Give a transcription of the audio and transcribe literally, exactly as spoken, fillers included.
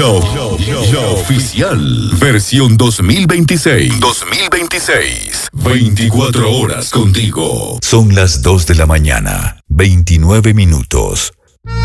Show, show, show, show oficial. Versión dos mil veintiséis. dos mil veintiséis. veinticuatro horas contigo. Son las dos de la mañana. veintinueve minutos.